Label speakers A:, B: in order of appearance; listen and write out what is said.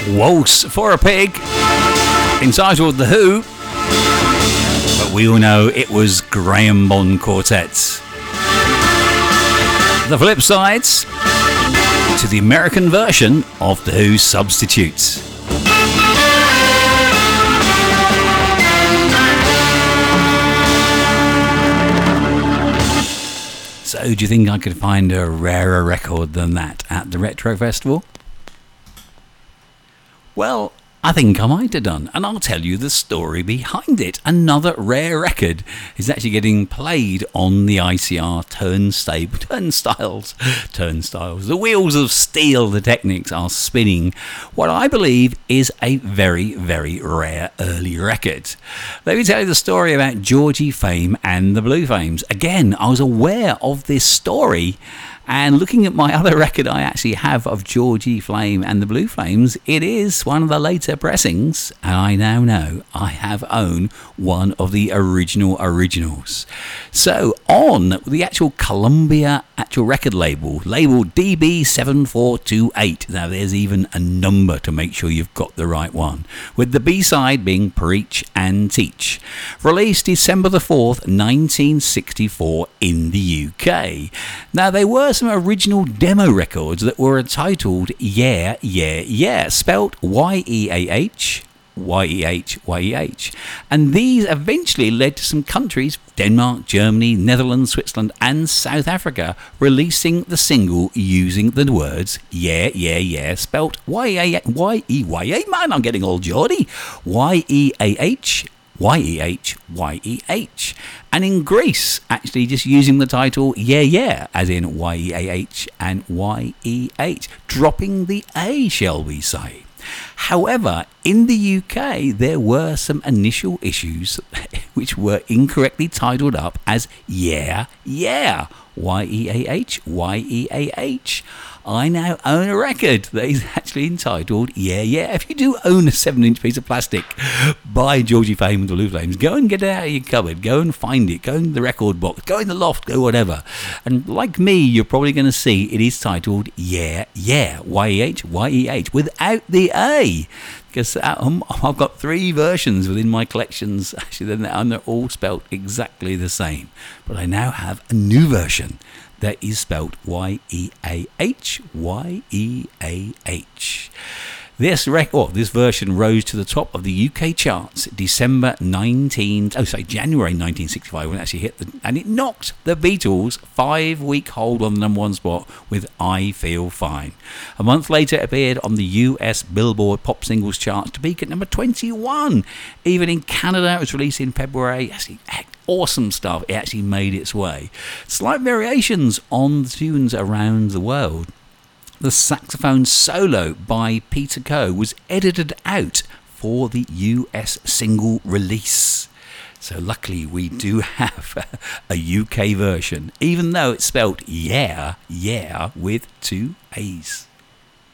A: Waltz for a Pig, entitled The Who, but we all know it was Graham Bond Quartet. The flip sides to the American version of The Who's Substitutes. So, do you think I could find a rarer record than that at the Retro Festival? Well, I think I might have done, and I'll tell you the story behind it. Another rare record is actually getting played on the ICR turnstiles. The wheels of steel, the Technics, are spinning what I believe is a very, very rare early record. Let me tell you the story about Georgie Fame and the Blue Flames. Again, I was aware of this story, and looking at my other record I actually have of Georgie Flame and the Blue Flames, it is one of the later pressings, and I now know I have owned one of the originals. So on the actual Columbia actual record label, labeled DB7428, now there's even a number to make sure you've got the right one, with the B-side being Preach and Teach, released December the 4th, 1964 in the UK. Now there were some original demo records that were entitled Yeah, Yeah, Yeah, spelt Y-E-A-H, Y-E-H, and these eventually led to some countries, Denmark, Germany, Netherlands, Switzerland and South Africa, releasing the single using the words Yeah, Yeah, Yeah, spelt Y-E-A-H, man, I'm getting all Geordie, Y-E-A-H, Y-E-H, and in Greece actually just using the title Yeah Yeah, as in Y-E-A-H and Y-E-H, dropping the A, shall we say. However, in the UK there were some initial issues which were incorrectly titled up as Yeah Yeah, Y-E-A-H, Y-E-A-H. I now own a record that is actually entitled Yeah Yeah. If you do own a 7-inch piece of plastic by Georgie Fame and the Blue Flames, go and get it out of your cupboard, go and find it, go in the record box, go in the loft, go whatever. And like me, you're probably going to see it is titled Yeah Yeah, Y-E-H, Y-E-H, without the A. Because I've got 3 versions within my collections, actually, and they're all spelt exactly the same. But I now have a new version that is spelt Y-E-A-H, Y-E-A-H. This version rose to the top of the UK charts January 1965, when it actually hit and it knocked the Beatles' 5-week hold on the number 1 spot with I Feel Fine. A month later it appeared on the US Billboard Pop Singles charts to peak at number 21. Even in Canada it was released in February. Actually, awesome stuff. It actually made its way. Slight variations on the tunes around the world. The saxophone solo by Peter Coe was edited out for the US single release. So luckily we do have a UK version, even though it's spelt Yeah, Yeah with 2 A's.